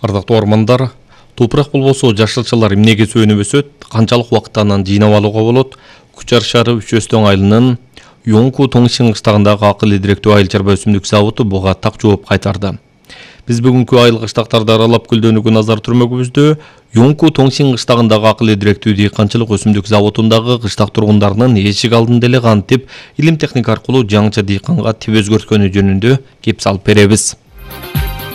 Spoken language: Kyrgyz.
Ардактуу ормандар, топурак болбосо жашылчалар эмнеге сөнүп өсөт, канчалык убакытта анан жыйнап алууга болот? Кучар шаары Үчөстөн айылынын Юңку Тоңшин кыштагындагы акыл идиректүү айыл чарба өсүмдүк заводу буга так жооп кайтарды. Биз бүгүнкү айыл кыштактарды аралап көлдөнүүгө назар түрмөгүбүздө Юңку Тоңшин кыштагындагы акыл идиректүү дыйканчылык өсүмдүк заводундагы кыштак тургундарынын эшик алдында эле кантип илим техника аркылуу жаңыча дыйканга тип өзгөрткөнү жөнүндө кеп салып беребиз.